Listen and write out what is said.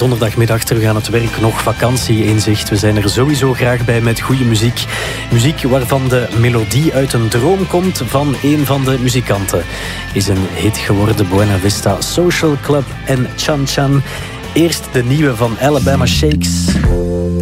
donderdagmiddag terug aan het werk, nog vakantie in zicht. We zijn er sowieso graag bij met goede muziek. Muziek waarvan de melodie uit een droom komt van een van de muzikanten. Is een hit geworden, Buena Vista Social Club en Chan Chan. Eerst de nieuwe van Alabama Shakes.